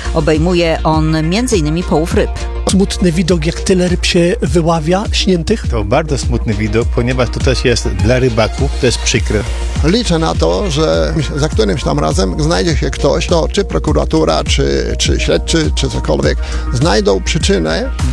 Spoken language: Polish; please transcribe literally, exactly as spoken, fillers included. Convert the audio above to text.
Obejmuje on między innymi połów ryb. Smutny widok, jak tyle ryb się wyławia, śniętych. To bardzo smutny widok, ponieważ to też jest dla rybaków, to jest przykre. Liczę na to, że za którymś tam razem znajdzie się ktoś, to czy prokuratura, czy, czy śledczy, czy cokolwiek, znajdą przyczynę